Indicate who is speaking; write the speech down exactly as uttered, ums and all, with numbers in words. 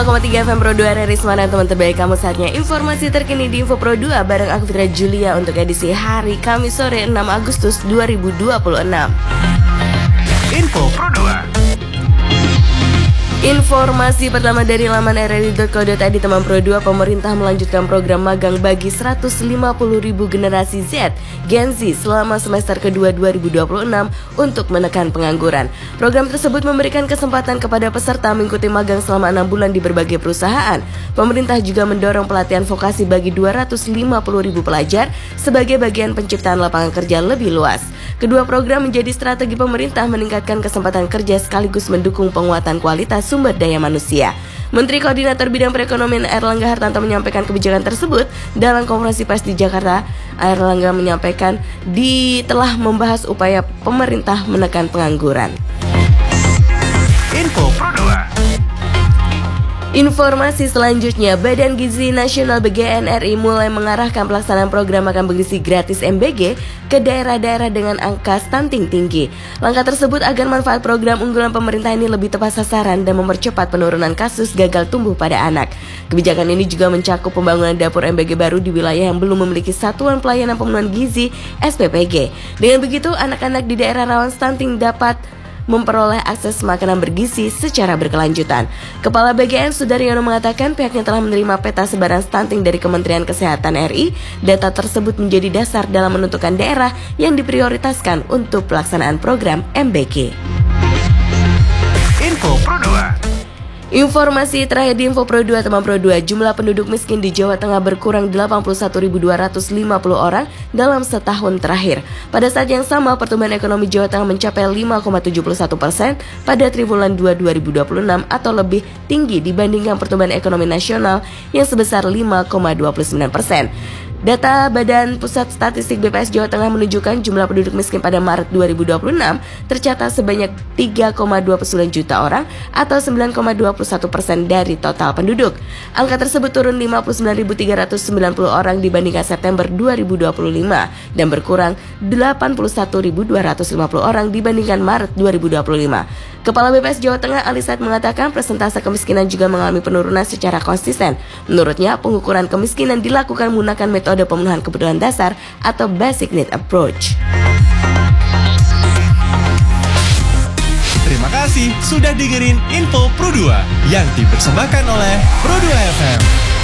Speaker 1: koma tiga F M Pro dua, Reri Semarang, teman terbaik kamu. Saatnya informasi terkini di Info Pro dua bareng aku Fitra Julia untuk edisi hari Kamis sore enam Agustus dua ribu dua puluh enam.
Speaker 2: Info Pro dua.
Speaker 1: Informasi pertama dari laman r r i titik co titik i d, teman Pro dua, pemerintah melanjutkan program magang bagi seratus lima puluh ribu generasi Z, Gen Z selama semester kedua dua ribu dua puluh enam untuk menekan pengangguran. Program tersebut memberikan kesempatan kepada peserta mengikuti magang selama enam bulan di berbagai perusahaan. Pemerintah juga mendorong pelatihan vokasi bagi dua ratus lima puluh ribu pelajar sebagai bagian penciptaan lapangan kerja lebih luas. Kedua program menjadi strategi pemerintah meningkatkan kesempatan kerja sekaligus mendukung penguatan kualitas sumber daya manusia. Menteri Koordinator Bidang Perekonomian Airlangga Hartarto menyampaikan kebijakan tersebut dalam konferensi pers di Jakarta. Airlangga menyampaikan di telah membahas upaya pemerintah menekan pengangguran.
Speaker 2: Info Pro dua.
Speaker 1: Informasi selanjutnya, Badan Gizi Nasional B G N R I mulai mengarahkan pelaksanaan program makan bergizi gratis M B G ke daerah-daerah dengan angka stunting tinggi. Langkah tersebut agar manfaat program unggulan pemerintah ini lebih tepat sasaran dan mempercepat penurunan kasus gagal tumbuh pada anak. Kebijakan ini juga mencakup pembangunan dapur M B G baru di wilayah yang belum memiliki satuan pelayanan pemenuhan gizi S P P G. Dengan begitu, anak-anak di daerah rawan stunting dapat memperoleh akses makanan bergizi secara berkelanjutan. Kepala B G N Sudaryono mengatakan pihaknya telah menerima peta sebaran stunting dari Kementerian Kesehatan R I. Data tersebut menjadi dasar dalam menentukan daerah yang diprioritaskan untuk pelaksanaan program M B G.
Speaker 2: Info Pro dua.
Speaker 1: Informasi terakhir di Info Pro dua, teman Pro dua, jumlah penduduk miskin di Jawa Tengah berkurang delapan puluh satu ribu dua ratus lima puluh orang dalam setahun terakhir. Pada saat yang sama, pertumbuhan ekonomi Jawa Tengah mencapai lima koma tujuh satu persen pada triwulan dua dua ribu dua puluh enam atau lebih tinggi dibandingkan pertumbuhan ekonomi nasional yang sebesar lima koma dua sembilan persen. Data Badan Pusat Statistik B P S Jawa Tengah menunjukkan jumlah penduduk miskin pada Maret dua ribu dua puluh enam tercatat sebanyak tiga koma dua sembilan juta orang atau sembilan koma dua satu persen dari total penduduk. Angka tersebut turun lima puluh sembilan ribu tiga ratus sembilan puluh orang dibandingkan September dua ribu dua puluh lima dan berkurang delapan puluh satu ribu dua ratus lima puluh orang dibandingkan Maret dua ribu dua puluh lima. Kepala B P S Jawa Tengah Ali Said mengatakan persentase kemiskinan juga mengalami penurunan secara konsisten. Menurutnya, pengukuran kemiskinan dilakukan menggunakan metode pemenuhan kebutuhan dasar atau Basic Need Approach.
Speaker 2: Terima kasih sudah dengerin Info Pro dua yang dipersembahkan oleh Pro dua F M.